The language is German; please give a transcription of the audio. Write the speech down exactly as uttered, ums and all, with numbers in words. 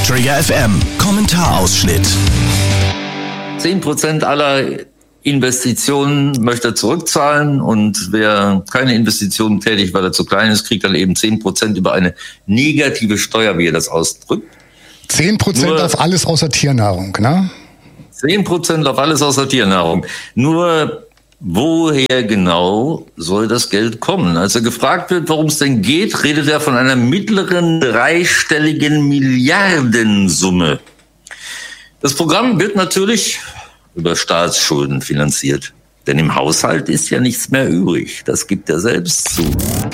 Trigger F M, Kommentarausschnitt. zehn Prozent aller Investitionen möchte er zurückzahlen und wer keine Investitionen tätigt, weil er zu klein ist, kriegt dann eben zehn Prozent über eine negative Steuer, wie er das ausdrückt. zehn Prozent auf alles außer Tiernahrung, ne? zehn Prozent auf alles außer Tiernahrung. Nur woher genau soll das Geld kommen? Als er gefragt wird, worum es denn geht, redet er von einer mittleren dreistelligen Milliardensumme. Das Programm wird natürlich über Staatsschulden finanziert. Denn im Haushalt ist ja nichts mehr übrig. Das gibt er selbst zu.